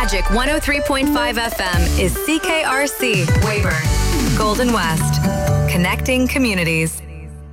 Magic 103.5 FM is CKRC, Weyburn, Golden West, connecting communities.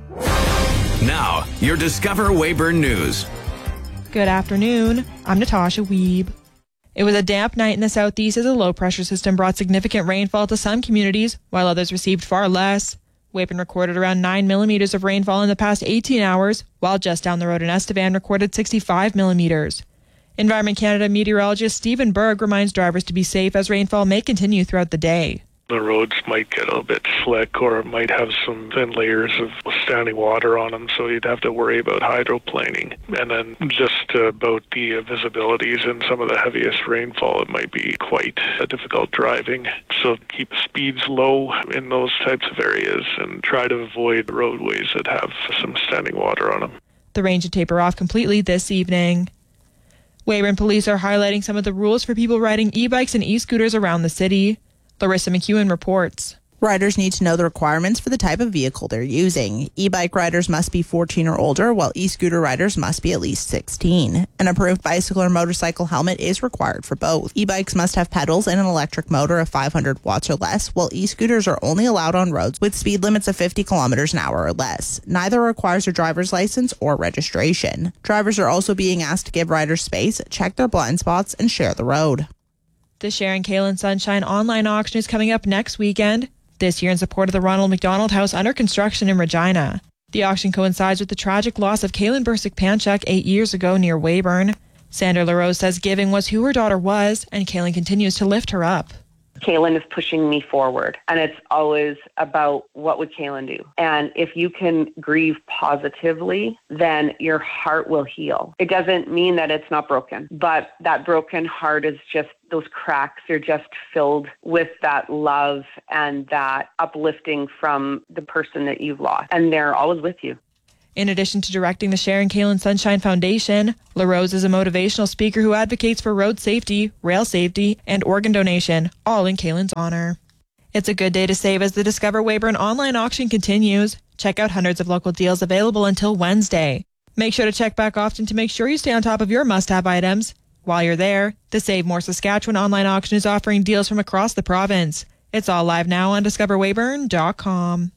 Now, your Discover Weyburn News. Good afternoon. I'm Natasha Wiebe. It was a damp night in the southeast as a low-pressure system brought significant rainfall to some communities, while others received far less. Weyburn recorded around 9 millimeters of rainfall in the past 18 hours, while just down the road in Estevan recorded 65 millimeters. Environment Canada meteorologist Stephen Berg reminds drivers to be safe as rainfall may continue throughout the day. The roads might get a bit slick or might have some thin layers of standing water on them, so you'd have to worry about hydroplaning. And then just about the visibilities and some of the heaviest rainfall, it might be quite difficult driving. So keep speeds low in those types of areas and try to avoid roadways that have some standing water on them. The rain should taper off completely this evening. Weyburn police are highlighting some of the rules for people riding e-bikes and e-scooters around the city. Larissa McEwen reports. Riders need to know the requirements for the type of vehicle they're using. E-bike riders must be 14 or older, while e-scooter riders must be at least 16. An approved bicycle or motorcycle helmet is required for both. E-bikes must have pedals and an electric motor of 500 watts or less, while e-scooters are only allowed on roads with speed limits of 50 kilometers an hour or less. Neither requires a driver's license or registration. Drivers are also being asked to give riders space, check their blind spots, and share the road. The Sharon Kalin Sunshine online auction is coming up next weekend, this year in support of the Ronald McDonald House under construction in Regina. The auction coincides with the tragic loss of Kaylin Bursick-Panchuk 8 years ago near Weyburn. Sandra LaRose says giving was who her daughter was, and Kaylin continues to lift her up. Kaylin is pushing me forward, and it's always about what would Kaylin do. And if you can grieve positively, then your heart will heal. It doesn't mean that it's not broken, but that broken heart is just, those cracks are just filled with that love and that uplifting from the person that you've lost. And they're always with you. In addition to directing the Sharon Kalin Sunshine Foundation, LaRose is a motivational speaker who advocates for road safety, rail safety, and organ donation, all in Kalin's honor. It's a good day to save as the Discover Weyburn online auction continues. Check out hundreds of local deals available until Wednesday. Make sure to check back often to make sure you stay on top of your must-have items. While you're there, the Save More Saskatchewan online auction is offering deals from across the province. It's all live now on discoverweyburn.com.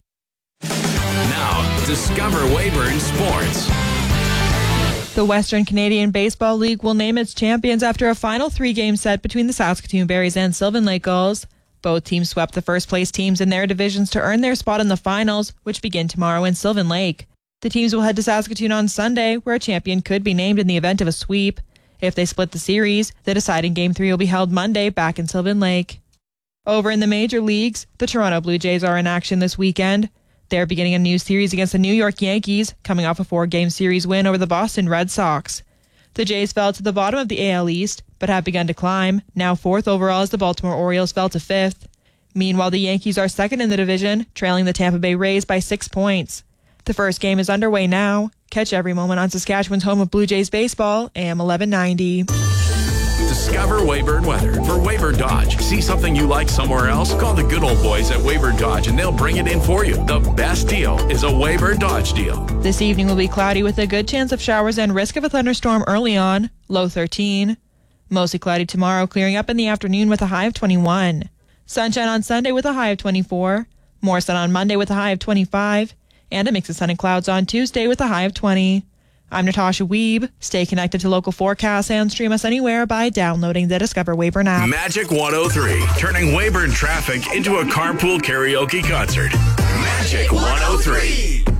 Now, Discover Weyburn Sports. The Western Canadian Baseball League will name its champions after a final 3-game set between the Saskatoon Berries and Sylvan Lake Gulls. Both teams swept the first-place teams in their divisions to earn their spot in the finals, which begin tomorrow in Sylvan Lake. The teams will head to Saskatoon on Sunday, where a champion could be named in the event of a sweep. If they split the series, the deciding Game 3 will be held Monday back in Sylvan Lake. Over in the major leagues, the Toronto Blue Jays are in action this weekend. They're beginning a new series against the New York Yankees, coming off a 4-game series win over the Boston Red Sox. The Jays fell to the bottom of the AL East, but have begun to climb, now 4th overall as the Baltimore Orioles fell to 5th. Meanwhile, the Yankees are 2nd in the division, trailing the Tampa Bay Rays by 6 points. The first game is underway now. Catch every moment on Saskatchewan's home of Blue Jays baseball, AM 1190. Discover Weyburn weather for Weyburn Dodge. See something you like somewhere else? Call the good old boys at Weyburn Dodge and they'll bring it in for you. The best deal is a Weyburn Dodge deal. This evening will be cloudy with a good chance of showers and risk of a thunderstorm early on, low 13. Mostly cloudy tomorrow, clearing up in the afternoon with a high of 21. Sunshine on Sunday with a high of 24. More sun on Monday with a high of 25. And a mix of sun and clouds on Tuesday with a high of 20. I'm Natasha Wiebe. Stay connected to local forecasts and stream us anywhere by downloading the Discover Weyburn app. Magic 103, turning Weyburn traffic into a carpool karaoke concert. Magic 103.